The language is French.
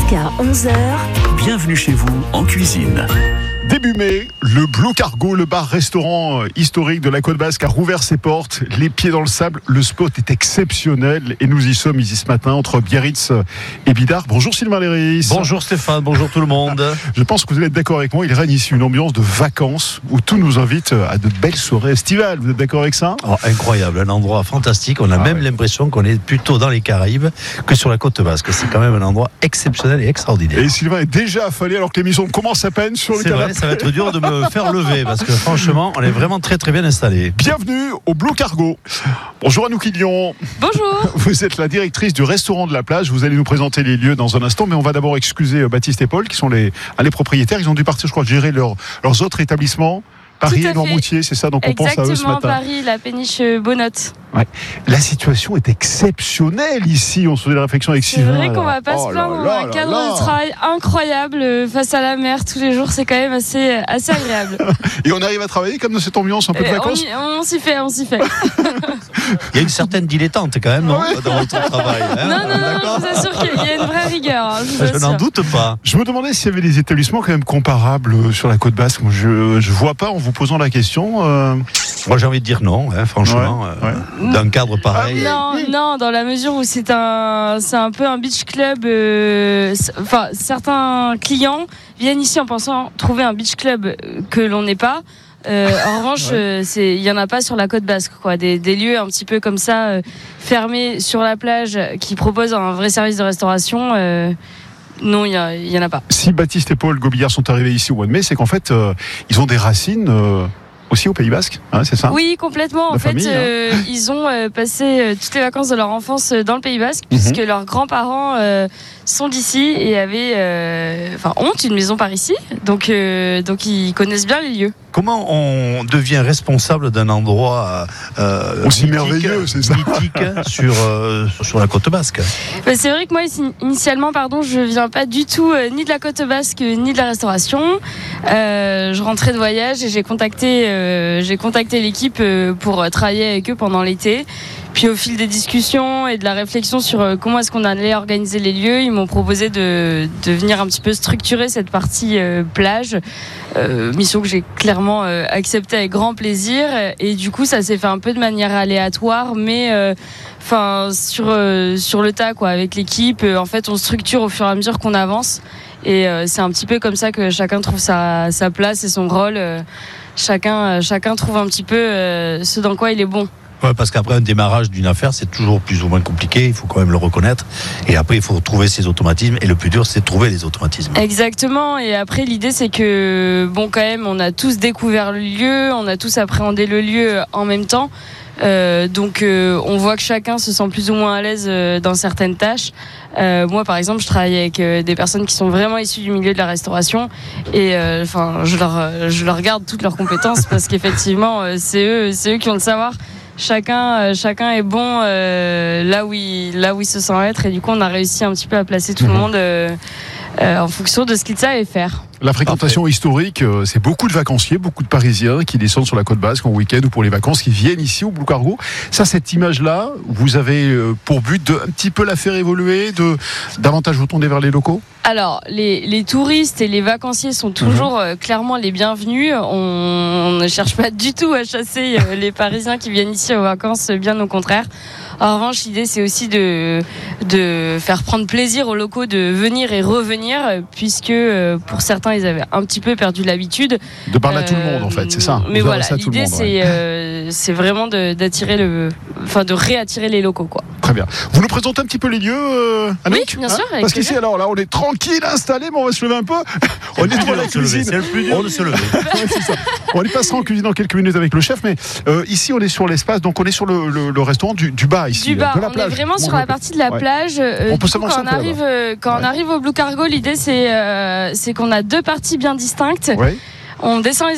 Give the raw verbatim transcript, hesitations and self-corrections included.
Jusqu'à onze heures. Bienvenue chez vous en cuisine. Début mai, le Blue Cargo, le bar-restaurant historique de la Côte Basque, a rouvert ses portes, les pieds dans le sable. Le spot est exceptionnel et nous y sommes ici ce matin entre Biarritz et Bidart. Bonjour Sylvain Léris. Bonjour Stéphane, bonjour tout le monde. Je pense que vous allez être d'accord avec moi, il règne ici une ambiance de vacances où tout nous invite à de belles soirées estivales. Vous êtes d'accord avec ça ? Oh, incroyable, un endroit fantastique. On a ah même ouais. l'impression qu'on est plutôt dans les Caraïbes que sur la Côte Basque. C'est quand même un endroit exceptionnel et extraordinaire. Et Sylvain est déjà affalé alors que l'émission commence à peine sur le canapé. C'est vrai, ça va être dur de me faire lever parce que franchement on est vraiment très très bien installé. Bienvenue au Blue Cargo. Bonjour Anouk Lyon. Bonjour. Vous êtes la directrice du restaurant de la plage. Vous allez nous présenter les lieux dans un instant, mais on va d'abord excuser Baptiste et Paul qui sont les, les propriétaires. Ils ont dû partir, je crois, gérer leur, leurs autres établissements. Paris et Noirmoutier, c'est ça, donc on pense à eux ce matin. Exactement, Paris, la péniche Bonnotte. Ouais. La situation est exceptionnelle ici. On se faisait des réflexions avec Sylvain. C'est vrai qu'on va pas oh se plaindre. On a un cadre là. de travail incroyable face à la mer tous les jours. C'est quand même assez, assez agréable. Et on arrive à travailler comme dans cette ambiance un peu de Et vacances. On, on s'y fait, on s'y fait. Il y a une certaine dilettante quand même, non, ouais. dans votre travail. Hein, non, non, non, je vous assure qu'il y a une vraie rigueur. Hein, je je n'en doute pas. Je me demandais s'il y avait des établissements quand même comparables sur la Côte Basque. Je je vois pas en vous posant la question. Euh... Moi j'ai envie de dire non, hein, franchement, ouais, euh, ouais. d'un cadre pareil. Ah, non, non, dans la mesure où c'est un, c'est un peu un beach club. Euh, enfin, certains clients viennent ici en pensant trouver un beach club que l'on n'est pas. Euh, en revanche, il ouais. euh, y en a pas sur la Côte Basque, quoi. Des, des lieux un petit peu comme ça, euh, fermés sur la plage, qui proposent un vrai service de restauration. Euh, Non, il n'y en a pas. Si Baptiste et Paul Gobillard sont arrivés ici au mois de mai, c'est qu'en fait, euh, ils ont des racines euh, aussi au Pays Basque, hein, c'est ça ? Oui, complètement. La en famille, fait, euh, hein. ils ont euh, passé euh, toutes les vacances de leur enfance dans le Pays Basque, mm-hmm. puisque leurs grands-parents euh, sont d'ici et avaient, euh, enfin, ont une maison par ici, donc, euh, donc ils connaissent bien les lieux. Comment on devient responsable d'un endroit euh, aussi mythique, merveilleux, c'est ça, mythique sur euh, sur la Côte Basque ? Bah, c'est vrai que moi initialement, pardon, je viens pas du tout euh, ni de la Côte Basque ni de la restauration. Euh, je rentrais de voyage et j'ai contacté euh, j'ai contacté l'équipe euh, pour travailler avec eux pendant l'été. Puis au fil des discussions et de la réflexion sur euh, comment est-ce qu'on allait organiser les lieux, ils m'ont proposé de, de venir un petit peu structurer cette partie euh, plage, euh, mission que j'ai clairement euh, acceptée avec grand plaisir. Et du coup, ça s'est fait un peu de manière aléatoire, mais enfin euh, sur euh, sur le tas, quoi, avec l'équipe. Euh, en fait, on structure au fur et à mesure qu'on avance, et euh, c'est un petit peu comme ça que chacun trouve sa sa place et son rôle. Euh, chacun euh, chacun trouve un petit peu euh, ce dans quoi il est bon. Ouais, parce qu'après un démarrage d'une affaire, c'est toujours plus ou moins compliqué, il faut quand même le reconnaître. Et après, il faut trouver ses automatismes. Et le plus dur, c'est de trouver les automatismes. Exactement. Et après, l'idée, c'est que, bon, quand même, on a tous découvert le lieu, on a tous appréhendé le lieu en même temps. Euh, donc, euh, on voit que chacun se sent plus ou moins à l'aise euh, dans certaines tâches. Euh, moi, par exemple, je travaille avec euh, des personnes qui sont vraiment issues du milieu de la restauration, et enfin, euh, je leur, je leur garde toutes leurs compétences parce qu'effectivement, euh, c'est eux, c'est eux qui ont le savoir. Chacun, euh, chacun est bon euh, là où il, là où il se sent être, et du coup, on a réussi un petit peu à placer tout mmh. le monde euh, euh, en fonction de ce qu'il savait faire. La fréquentation Parfait. historique, euh, c'est beaucoup de vacanciers, beaucoup de Parisiens qui descendent sur la Côte Basque en week-end ou pour les vacances, qui viennent ici au Blue Cargo. Ça, cette image-là, vous avez euh, pour but de un petit peu la faire évoluer, de davantage vous tourner vers les locaux ? Alors, les, les touristes et les vacanciers sont toujours mmh. euh, clairement les bienvenus. On, on ne cherche pas du tout à chasser euh, les Parisiens qui viennent ici aux vacances, bien au contraire. En revanche, l'idée, c'est aussi de, de faire prendre plaisir aux locaux de venir et revenir, puisque euh, pour certains, ils avaient un petit peu perdu l'habitude. De parler euh, à tout le monde, en fait, c'est ça. Mais voilà, l'idée, c'est, ouais. euh, c'est vraiment de, d'attirer le, enfin, de réattirer les locaux, quoi. Très bien. Vous nous présentez un petit peu les lieux, euh, Anouk ? Oui, bien sûr. Hein, parce qu'ici, alors là, on est tranquille, installé, mais on va se lever un peu. On est devant la cuisine. C'est le plus dur de se lever. Ouais, c'est ça. On y passera en cuisine dans quelques minutes avec le chef, mais euh, ici, on est sur l'espace, donc on est sur le, le, le restaurant du, du bas ici. Du bas, de la on plage. est vraiment sur la partie de la ouais. plage. Euh, on peut du coup, quand on arrive, euh, quand ouais. on arrive au Blue Cargo, l'idée c'est, euh, c'est qu'on a deux parties bien distinctes. Ouais. On descend les